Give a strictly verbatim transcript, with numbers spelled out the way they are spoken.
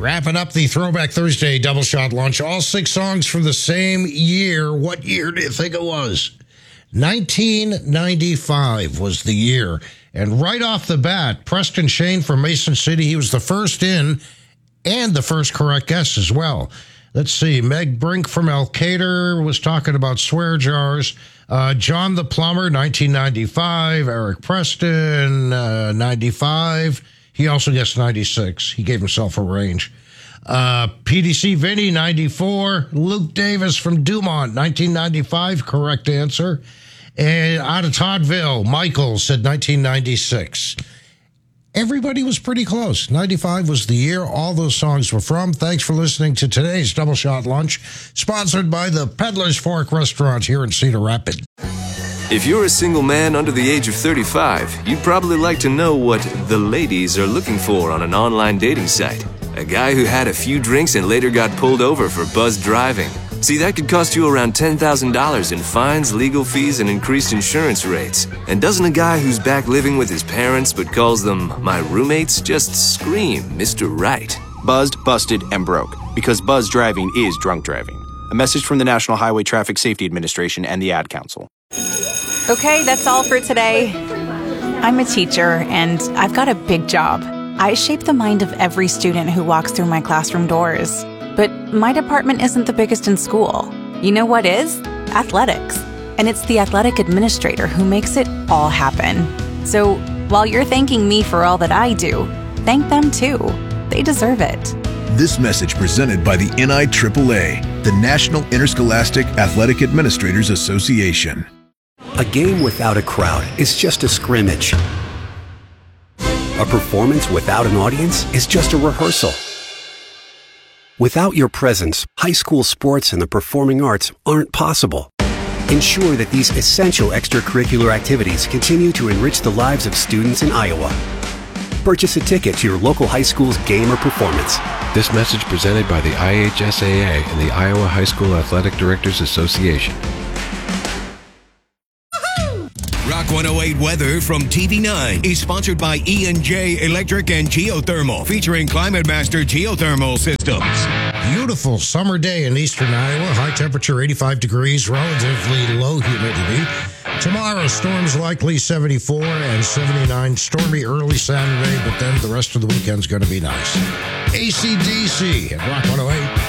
Wrapping up the Throwback Thursday Double Shot Lunch. All six songs from the same year. What year do you think it was? nineteen ninety-five was the year. And right off the bat, Preston Shane from Mason City, he was the first in and the first correct guess as well. Let's see. Meg Brink from Elkader was talking about swear jars. Uh, John the Plumber, nineteen ninety-five. Eric Preston, uh, ninety-five. He also guessed ninety-six. He gave himself a range. Uh, P D C Vinny, ninety-four. Luke Davis from Dumont, nineteen ninety-five. Correct answer. And out of Toddville, Michael said nineteen ninety-six. Everybody was pretty close. ninety-five was the year all those songs were from. Thanks for listening to today's Double Shot Lunch, sponsored by the Peddler's Fork Restaurant here in Cedar Rapids. If you're a single man under the age of thirty-five, you'd probably like to know what the ladies are looking for on an online dating site. A guy who had a few drinks and later got pulled over for buzzed driving. See, that could cost you around ten thousand dollars in fines, legal fees, and increased insurance rates. And doesn't a guy who's back living with his parents but calls them my roommates just scream Mister Right? Buzzed, busted, and broke. Because buzz driving is drunk driving. A message from the National Highway Traffic Safety Administration and the Ad Council. Okay, that's all for today. I'm a teacher, and I've got a big job. I shape the mind of every student who walks through my classroom doors. But my department isn't the biggest in school. You know what is? Athletics. And it's the athletic administrator who makes it all happen. So while you're thanking me for all that I do, thank them too. They deserve it. This message presented by the N I triple A, the National Interscholastic Athletic Administrators Association. A game without a crowd is just a scrimmage. A performance without an audience is just a rehearsal. Without your presence, high school sports and the performing arts aren't possible. Ensure that these essential extracurricular activities continue to enrich the lives of students in Iowa. Purchase a ticket to your local high school's game or performance. This message presented by the I H S A A and the Iowa High School Athletic Directors Association. Rock one oh eight weather from T V nine is sponsored by E and J Electric and Geothermal, featuring Climate Master Geothermal Systems. Beautiful summer day in eastern Iowa. High temperature, eighty-five degrees, relatively low humidity. Tomorrow, storms likely seventy-four and seventy-nine. Stormy early Saturday, but then the rest of the weekend's going to be nice. A C D C at Rock one oh eight.